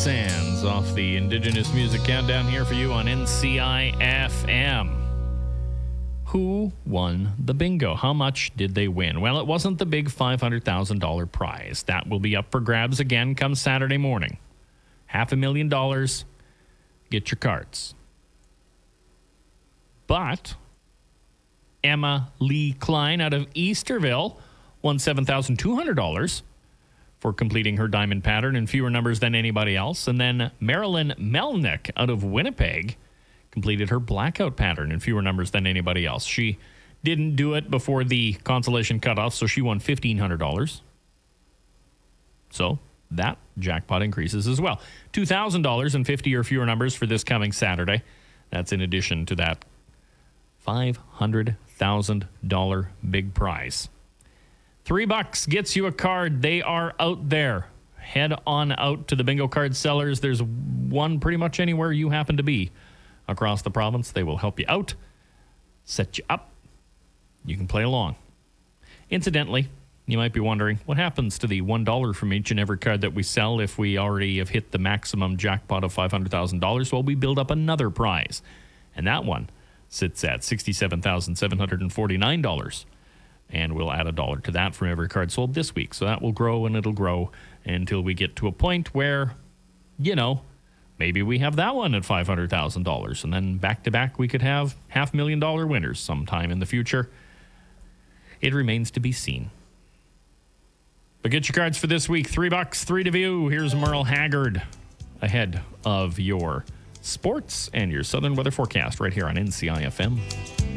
Sands off the Indigenous Music Countdown here for you on NCI-FM. Who won the bingo? How much did they win? Well, it wasn't the big $500,000 prize. That will be up for grabs again come Saturday morning. $500,000. Get your cards. But Emma Lee Klein out of Easterville won $7,200 for completing her diamond pattern in fewer numbers than anybody else. And then Marilyn Melnick out of Winnipeg completed her blackout pattern in fewer numbers than anybody else. She didn't do it before the consolation cutoff, so she won $1,500. So that jackpot increases as well. $2,000 in 50 or fewer numbers for this coming Saturday. That's in addition to that $500,000 big prize. $3 gets you a card. They are out there. Head on out to the bingo card sellers. There's one pretty much anywhere you happen to be across the province. They will help you out, set you up. You can play along. Incidentally, you might be wondering, what happens to the $1 from each and every card that we sell if we already have hit the maximum jackpot of $500,000? Well, we build up another prize, and that one sits at $67,749. And we'll add $1 to that from every card sold this week. So that will grow and it'll grow until we get to a point where, maybe we have that one at $500,000. And then back to back, we could have $500,000 winners sometime in the future. It remains to be seen. But get your cards for this week. $3, 3 to view. Here's Merle Haggard ahead of your sports and your southern weather forecast right here on NCI-FM.